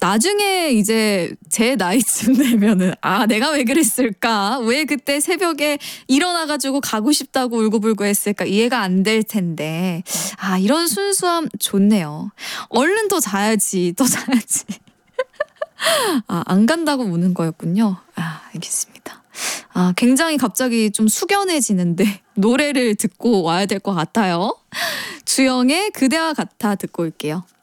나중에 이제 제 나이쯤 되면은 내가 왜 그랬을까? 왜 그때 새벽에 일어나가지고 가고 싶다고 울고불고 했을까? 이해가 안 될 텐데 이런 순수함 좋네요. 얼른 더 자야지 더 자야지. 안 간다고 우는 거였군요. 알겠습니다. 굉장히 갑자기 좀 숙연해지는데 노래를 듣고 와야 될 것 같아요. 주영의 그대와 같아 듣고 올게요.